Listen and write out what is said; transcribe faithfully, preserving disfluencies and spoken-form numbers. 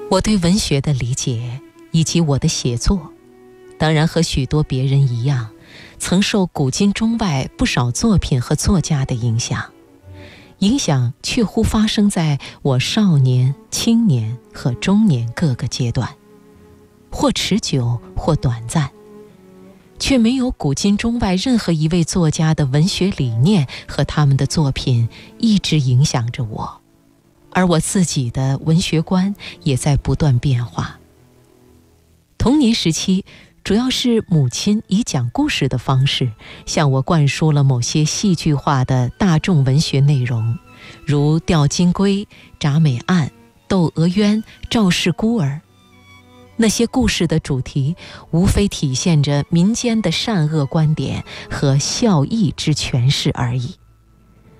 我对文学的理解以及我的写作，当然和许多别人一样，曾受古今中外不少作品和作家的影响，影响确乎发生在我少年、青年和中年各个阶段，或持久，或短暂，却没有古今中外任何一位作家的文学理念和他们的作品一直影响着我，而我自己的文学观也在不断变化。童年时期，主要是母亲以讲故事的方式向我灌输了某些戏剧化的大众文学内容，如《吊金龟》、《铡美案》、《窦娥冤》、《赵氏孤儿》。那些故事的主题无非体现着民间的善恶观点和孝义之诠释而已。